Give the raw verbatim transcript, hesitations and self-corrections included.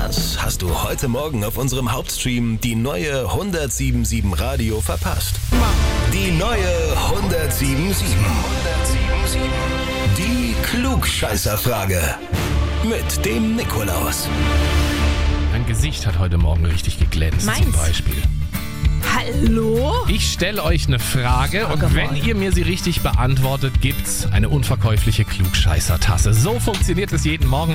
Was hast du heute Morgen auf unserem Hauptstream die neue hundertsiebenundsiebzig Radio verpasst? Die neue hundertsiebenundsiebzig. Die Klugscheißerfrage. Mit dem Nikolaus. Mein Gesicht hat heute Morgen richtig geglänzt. Meins? Zum Beispiel. Hallo? Ich stelle euch eine Frage und wenn ihr mir sie richtig beantwortet, gibt's eine unverkäufliche Klugscheißer-Tasse. So funktioniert es jeden Morgen.